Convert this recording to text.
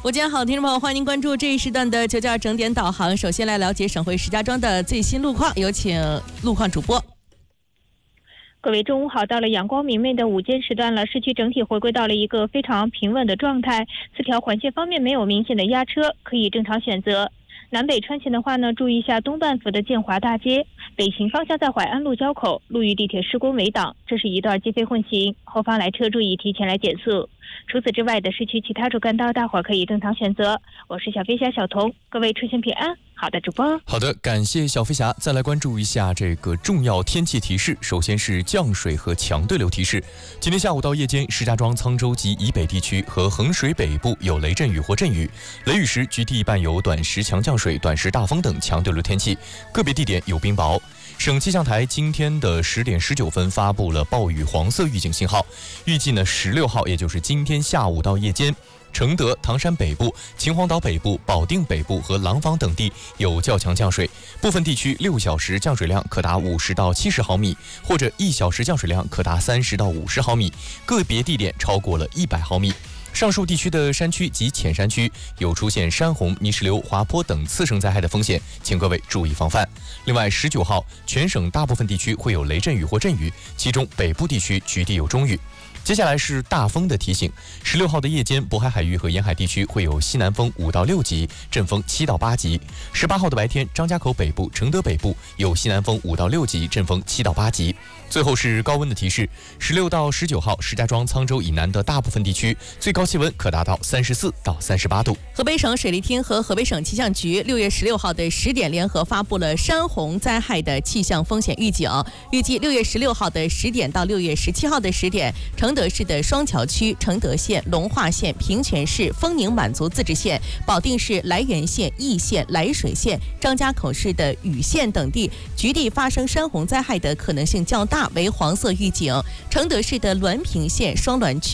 午间好，听众朋友，欢迎您关注这一时段的9点整点导航。首先来了解省会石家庄的最新路况，有请路况主播。 各位中午好，到了阳光明媚的午间时段了，市区整体回归到了一个非常平稳的状态，4条环线方面没有明显的压车，可以正常选择。南北穿行的话呢，注意一下东半幅的建华大街，北行方向在淮安路交口路遇地铁施工围挡，这是一段接非混行，后方来车注意提前来减速。除此之外的市区其他主干道大伙可以正常选择。我是小飞侠小童，各位出行平安。好的，主播。 好的，感谢小飞侠。再来关注一下这个重要天气提示。首先是降水和强对流提示。今天下午到夜间，石家庄、沧州及以北地区和衡水北部有雷阵雨或阵雨，雷雨时局地伴有短时强降水、短时大风等强对流天气，个别地点有冰雹。省气象台今天的10点19分发布了暴雨黄色预警信号，预计呢16号，也就是今天下午到夜间，承德、唐山北部、秦皇岛北部、保定北部和廊坊等地有较强降水，部分地区6小时降水量可达50到70毫米，或者1小时降水量可达30到50毫米，个别地点超过了100毫米。上述地区的山区及浅山区有出现山洪、泥石流、滑坡等次生灾害的风险，请各位注意防范。另外，19号全省大部分地区会有雷阵雨或阵雨，其中北部地区局地有中雨。接下来是大风的提醒，16号的夜间，渤海海域和沿海地区会有西南风5到6级，阵风7到8级。18号的白天，张家口北部、承德北部有西南风5到6级，阵风7到8级。最后是高温的提示，16到19号，石家庄、沧州以南的大部分地区最高气温可达到34到38度。 河北省水利厅和河北省气象局6月16号的10点联合发布了山洪灾害的气象风险预警，预计6月16号的10点到6月17号的10点，承德市的双桥区、承德县、龙化县、平泉市、丰宁满族自治县、保定市涞源县、易县、涞水县、张家口市的禹县等地局地发生山洪灾害的可能性较大，为黄色预警。承德市的滦平县双滦区